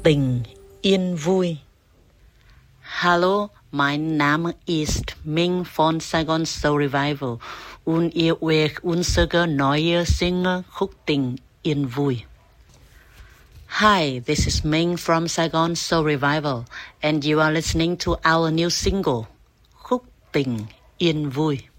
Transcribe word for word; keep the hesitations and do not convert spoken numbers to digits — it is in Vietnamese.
tình yên vui. Hallo, mein Name ist Ming von Saigon Soul Revival und ihr hört unsere neue Single Khúc tình yên vui. Hi, this is Ming from Saigon Soul Revival and you are listening to our new single Khúc tình yên vui.